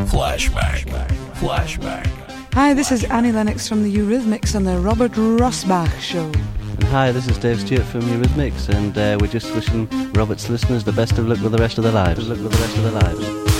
Flashback. Hi, this is Annie Lennox from the Eurythmics on the Robert Rossbach Show. And hi, this is Dave Stewart from Eurythmics, and we're just wishing Robert's listeners the best of luck with the rest of their lives.